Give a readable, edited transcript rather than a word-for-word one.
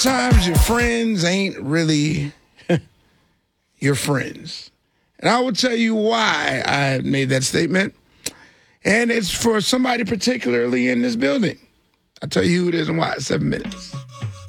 Sometimes your friends ain't really your friends. And I will tell you why I made that statement. And it's for somebody particularly in this building. I'll tell you who it is and why. 7 minutes.